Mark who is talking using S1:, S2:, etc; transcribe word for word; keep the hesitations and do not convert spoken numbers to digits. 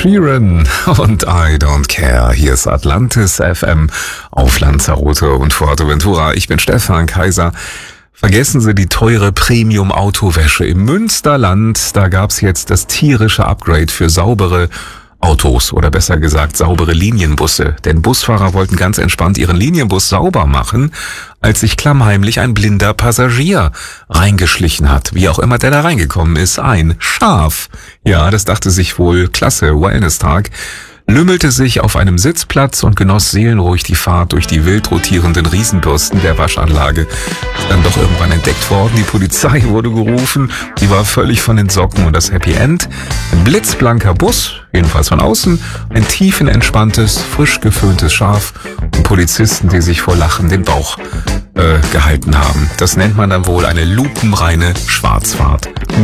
S1: Sheeran und I Don't Care. Hier ist Atlantis F M auf Lanzarote und Fuerteventura. Ich bin Stefan Kaiser. Vergessen Sie die teure Premium-Autowäsche im Münsterland. Da gab's jetzt das tierische Upgrade für saubere Autos oder besser gesagt saubere Linienbusse. Denn Busfahrer wollten ganz entspannt ihren Linienbus sauber machen, als sich klammheimlich ein blinder Passagier reingeschlichen hat. Wie auch immer der da reingekommen ist. Ein Schaf. Ja, das dachte sich wohl, klasse, Wellness-Tag. Lümmelte sich auf einem Sitzplatz und genoss seelenruhig die Fahrt durch die wild rotierenden Riesenbürsten der Waschanlage. Ist dann doch irgendwann entdeckt worden, die Polizei wurde gerufen, die war völlig von den Socken und das Happy End. Ein blitzblanker Bus, jedenfalls von außen, ein tiefenentspanntes, frisch geföhntes Schaf und Polizisten, die sich vor Lachen den Bauch äh, gehalten haben. Das nennt man dann wohl eine lupenreine Schwarzfahrt.